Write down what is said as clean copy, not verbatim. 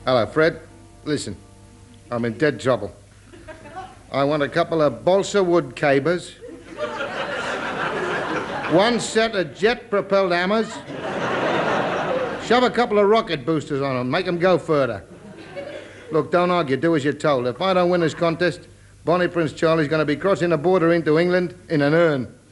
Hello, Fred. Listen, I'm in dead trouble. I want a couple of balsa wood cabers, one set of jet-propelled hammers, shove a couple of rocket boosters on them, make them go further. Look, don't argue, do as you're told. If I don't win this contest, Bonnie Prince Charlie's going to be crossing the border into England in an urn.